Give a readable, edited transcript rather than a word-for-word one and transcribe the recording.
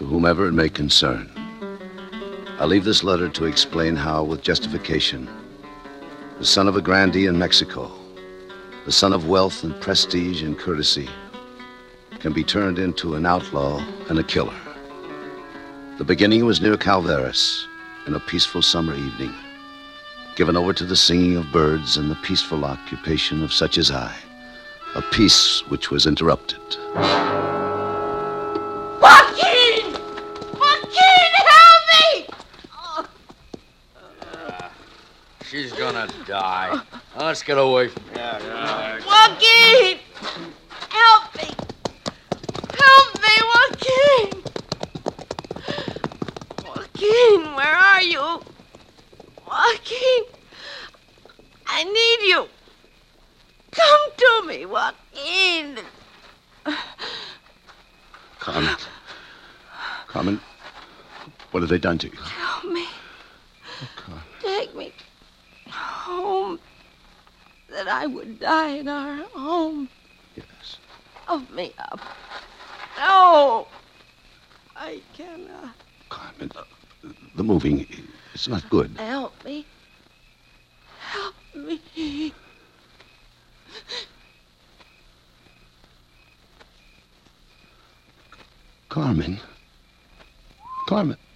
to whomever it may concern. I leave this letter to explain how, with justification, the son of a grandee in Mexico, the son of wealth and prestige and courtesy, can be turned into an outlaw and a killer. The beginning was near Calveras, in a peaceful summer evening, given over to the singing of birds and the peaceful occupation of such as I, a peace which was interrupted. Joaquin! Joaquin, help me! She's gonna die. Now, let's get away from here. Joaquin! Help me! Help me, Joaquin! Joaquin, where are you? Joaquin, I need you. Come to me, Joaquin. Carmen, what have they done to you? Help me. Oh, Carmen. Take me home. That I would die in our home. Yes. Help me up. No. I cannot. Carmen, the moving, it's not good. Help me. Help me. Carmen. Carmen.